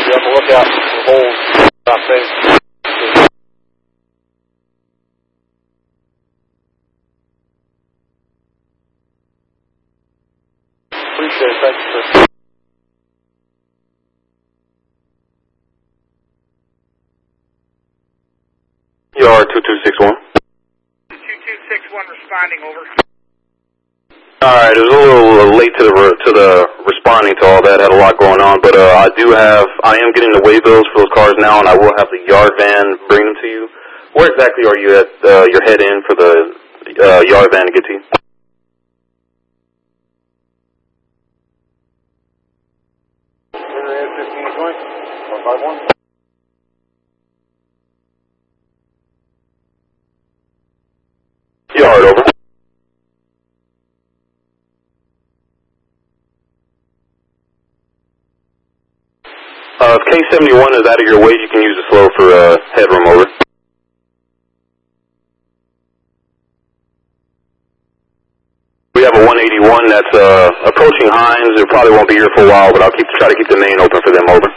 Be on the lookout for holes. Stop things. Appreciate it. Thank you, sir. ER 2261. 2261 responding, over. Alright, it was a little late to the responding to all that. Had a lot going on, but I am getting the waybills for those cars now, and I will have the yard van bring them to you. Where exactly are you at your head in for the yard van to get to you? Area 1520, 151. Yard, over. If K71 is out of your way, you can use the slow for headroom, over. We have a 181 that's approaching Hines. It probably won't be here for a while, but I'll try to keep the main open for them, over.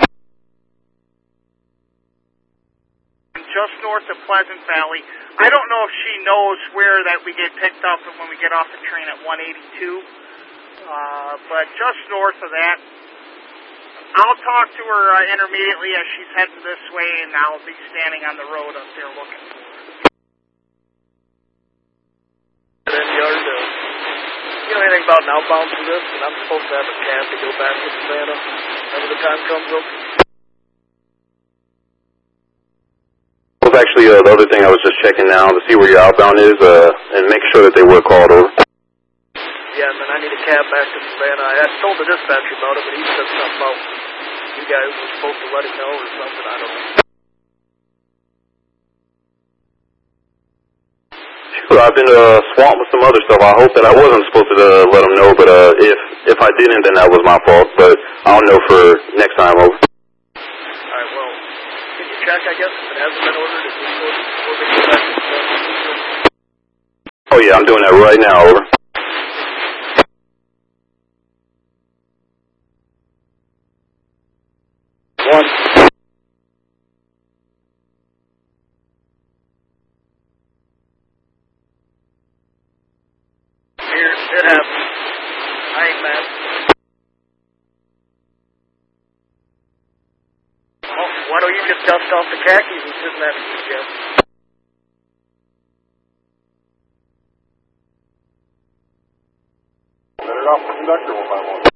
Just north of Pleasant Valley. I don't know if she knows where that we get picked up when we get off the train at 182, but just north of that. I'll talk to her intermediately as she's heading this way, and I'll be standing on the road up there looking for her. You know anything about an outbound for this? And I'm supposed to have a cab to go back to Savannah whenever the time comes up. That was actually the other thing I was just checking now to see where your outbound is and make sure that they were called, over. Yeah, and then I need a cab back to Savannah. I told the dispatcher about it, but he said something about you guys were supposed to let him know or something. I don't know. Sure, I've been swamped with some other stuff. I hope that I wasn't supposed to let them know, but if I didn't, then that was my fault. But I'll know for next time, over. Alright, well, can you check, I guess, if it hasn't been ordered, if we go back to Savannah? Oh yeah, I'm doing that right now, over. One. Here, it happened. I ain't mad. Oh, why don't you just dust off the khakis and sit in that seat, Jeff? Set it off the conductor 1 by 1.